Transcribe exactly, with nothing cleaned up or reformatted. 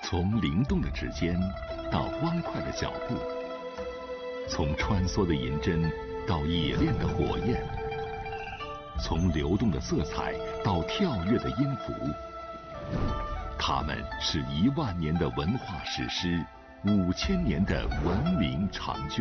从灵动的指尖到欢快的脚步，从穿梭的银针到冶炼的火焰，从流动的色彩到跳跃的音符，它们是一万年的文化史诗，五千年的文明长卷。